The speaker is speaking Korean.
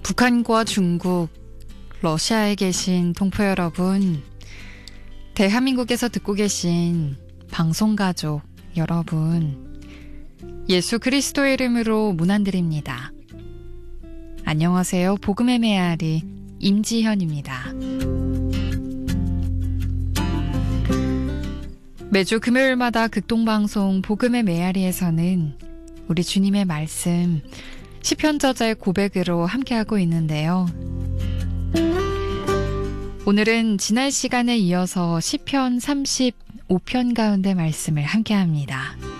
북한과 중국, 러시아에 계신 동포 여러분, 대한민국에서 듣고 계신 방송가족 여러분, 예수 그리스도의 이름으로 문안드립니다. 안녕하세요. 복음의 메아리 임지현입니다. 매주 금요일마다 극동방송 복음의 메아리에서는 우리 주님의 말씀, 시편 저자의 고백으로 함께하고 있는데요. 오늘은 지난 시간에 이어서 시편 35편 가운데 말씀을 함께합니다.